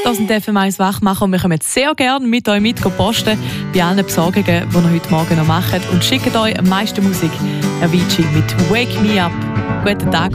Das sind FM1 Wachmacher und wir kommen jetzt sehr gerne mit euch mit posten bei allen Besorgungen, die ihr heute Morgen noch macht und schicken euch am meisten Musik. Avicii mit «Wake Me Up». Guten Tag.